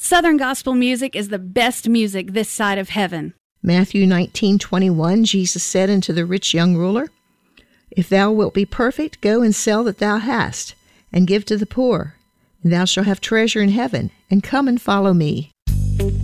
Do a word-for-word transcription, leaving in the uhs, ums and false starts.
Southern gospel music is the best music this side of heaven. Matthew nineteen twenty-one, Jesus said unto the rich young ruler, If thou wilt be perfect, go and sell that thou hast, and give to the poor, and thou shalt have treasure in heaven, and come and follow me.